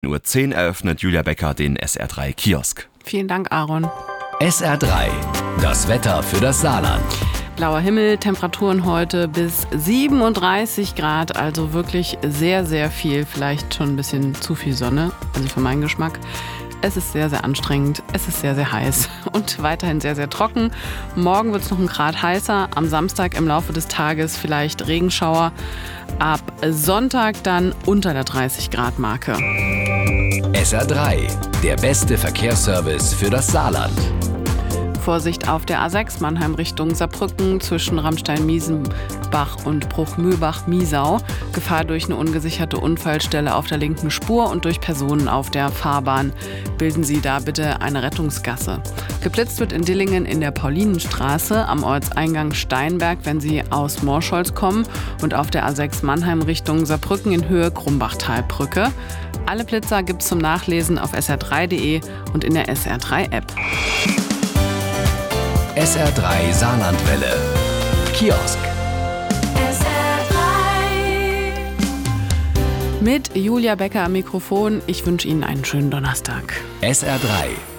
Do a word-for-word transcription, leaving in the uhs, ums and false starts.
Uhr zehn eröffnet Julia Becker den S R drei Kiosk. Vielen Dank, Aaron. S R drei, das Wetter für das Saarland. Blauer Himmel, Temperaturen heute bis siebenunddreißig Grad, also wirklich sehr, sehr viel, vielleicht schon ein bisschen zu viel Sonne, also für meinen Geschmack. Es ist sehr, sehr anstrengend, es ist sehr, sehr heiß und weiterhin sehr, sehr trocken. Morgen wird es noch ein Grad heißer, am Samstag im Laufe des Tages vielleicht Regenschauer. Ab Sonntag dann unter der dreißig Grad Marke. S R drei, der beste Verkehrsservice für das Saarland. Vorsicht auf der A sechs Mannheim Richtung Saarbrücken zwischen Ramstein-Miesenbach und Bruch-Mühlbach-Miesau. Gefahr durch eine ungesicherte Unfallstelle auf der linken Spur und durch Personen auf der Fahrbahn. Bilden Sie da bitte eine Rettungsgasse. Geblitzt wird in Dillingen in der Paulinenstraße am Ortseingang Steinberg, wenn Sie aus Morscholz kommen, und auf der A sechs Mannheim Richtung Saarbrücken in Höhe Krumbachtalbrücke. Alle Blitzer gibt's zum Nachlesen auf S R drei punkt de und in der S R drei App. S R drei Saarlandwelle. Kiosk. S R drei. Mit Julia Becker am Mikrofon. Ich wünsche Ihnen einen schönen Donnerstag. S R drei